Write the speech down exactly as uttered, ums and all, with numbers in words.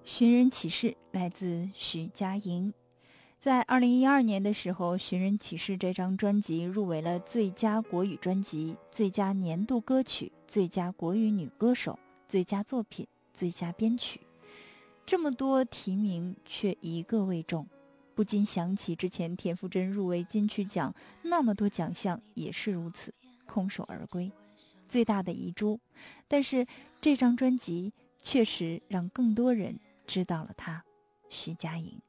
寻人启事来自徐佳莹。在二零一二年的时候，《寻人启事》这张专辑入围了最佳国语专辑、最佳年度歌曲、最佳国语女歌手、最佳作品、最佳编曲。这么多提名却一个未中，不禁想起之前田馥甄入围金曲奖，那么多奖项也是如此，空手而归，最大的遗珠。但是这张专辑确实让更多人知道了她，徐佳莹。